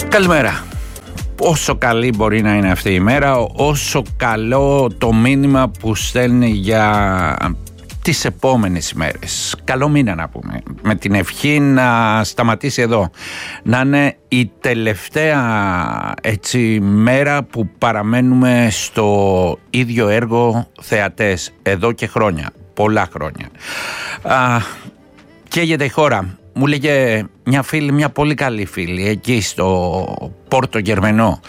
Καλημέρα. Όσο καλή μπορεί να είναι αυτή η μέρα, όσο καλό το μήνυμα που στέλνει για τις επόμενες ημέρες. Καλό μήνα να πούμε, με την ευχή να σταματήσει εδώ, να είναι η τελευταία έτσι μέρα που παραμένουμε στο ίδιο έργο θεατές εδώ και χρόνια, πολλά χρόνια. Καίγεται η χώρα. Μου λέγε μια φίλη, μια πολύ καλή φίλη, εκεί στο Πόρτο Γερμενό.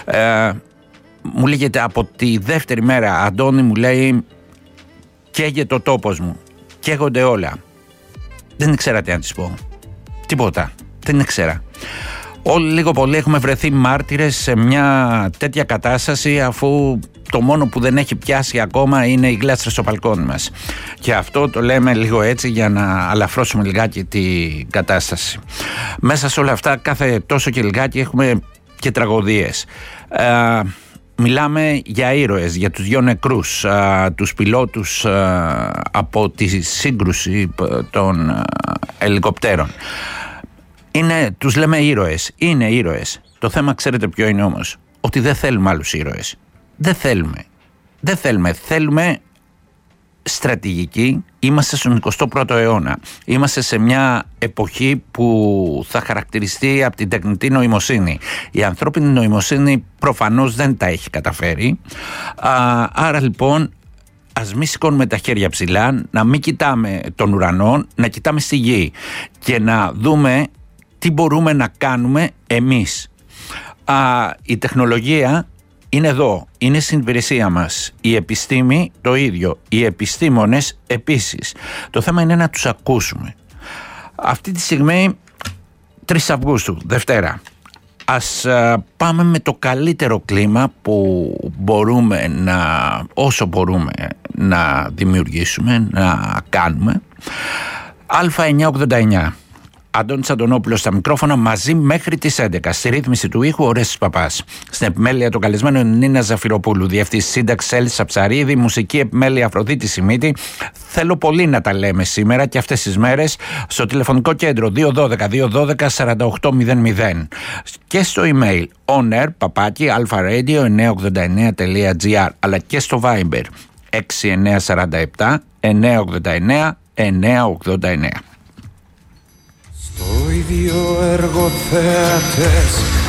Μου λέγεται από τη δεύτερη μέρα, Αντώνη, μου λέει, καίγεται ο τόπος μου, καίγονται όλα. Δεν ήξερα τι να της πω. Τίποτα, δεν ήξερα. Όλοι λίγο πολύ έχουμε βρεθεί μάρτυρες σε μια τέτοια κατάσταση, αφού το μόνο που δεν έχει πιάσει ακόμα είναι οι γλάστρες στο μπαλκόνι μας. Και αυτό το λέμε λίγο έτσι για να αλαφρώσουμε λιγάκι την κατάσταση. Μέσα σε όλα αυτά, κάθε τόσο και λιγάκι έχουμε και τραγωδίες. Μιλάμε για ήρωες, για τους 2 νεκρούς, τους πιλότους από τη σύγκρουση των ελικοπτέρων. Τους λέμε ήρωες, είναι ήρωες. Το θέμα ξέρετε ποιο είναι όμως? Ότι δεν θέλουμε άλλους ήρωες. Δεν θέλουμε. Θέλουμε στρατηγική. Είμαστε στον 21ο αιώνα. Είμαστε σε μια εποχή που θα χαρακτηριστεί από την τεχνητή νοημοσύνη. Η ανθρώπινη νοημοσύνη προφανώς δεν τα έχει καταφέρει. Άρα λοιπόν ας μην σηκώνουμε τα χέρια ψηλά, να μην κοιτάμε τον ουρανό, να κοιτάμε στη γη και να δούμε τι μπορούμε να κάνουμε εμείς. Η τεχνολογία είναι εδώ, είναι στην υπηρεσία μας. Η επιστήμη το ίδιο, οι επιστήμονες επίσης. Το θέμα είναι να τους ακούσουμε. Αυτή τη στιγμή 3 Αυγούστου, Δευτέρα. Ας πάμε με το καλύτερο κλίμα που μπορούμε όσο μπορούμε να δημιουργήσουμε, να κάνουμε. Α989. Αντώνης Αντωνόπουλος στα μικρόφωνα, μαζί μέχρι τις 11. Στη ρύθμιση του ήχου, Ορέστης Παπάς. Στην επιμέλεια των καλεσμένων, Νίνα Ζαφυροπούλου. Διευθυντής σύνταξης, Έλης Αψαρίδη. Μουσική επιμέλεια, Αφροδίτη Σιμίτη. Θέλω πολύ να τα λέμε σήμερα και αυτές τις μέρες στο τηλεφωνικό κέντρο 212-212-4800 και στο email onair@alfaradio989.gr, αλλά και στο Viber 6947 989 989. Το ίδιο έργο θεατές